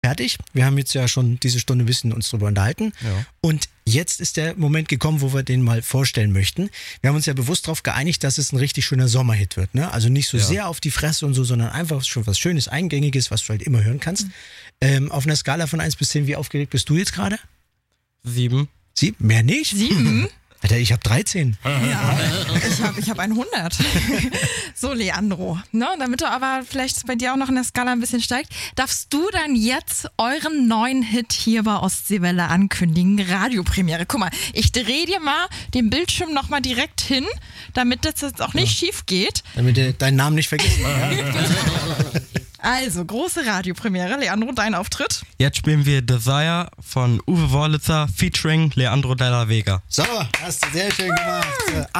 fertig. Wir haben jetzt ja schon diese Stunde ein bisschen uns drüber unterhalten. Ja. Und jetzt ist der Moment gekommen, wo wir den mal vorstellen möchten. Wir haben uns ja bewusst darauf geeinigt, dass es ein richtig schöner Sommerhit wird. Ne? Also nicht so sehr auf die Fresse und so, sondern einfach schon was Schönes, Eingängiges, was du halt immer hören kannst. Auf einer Skala von 1 bis 10, wie aufgeregt bist du jetzt gerade? 7. 7? Mehr nicht? 7? Alter, ich habe 13. Ja, ich hab 100. So, Leandro, ne, damit du aber vielleicht bei dir auch noch in der Skala ein bisschen steigt, darfst du dann jetzt euren neuen Hit hier bei Ostseewelle ankündigen, Radiopremiere. Guck mal, ich drehe dir mal den Bildschirm nochmal direkt hin, damit das jetzt auch nicht schief geht. Damit du deinen Namen nicht vergisst. Also, große Radiopremiere. Leandro, dein Auftritt. Jetzt spielen wir Desire von Uwe Wurlitzer featuring Leandro Della Vega. So, hast du sehr schön gemacht.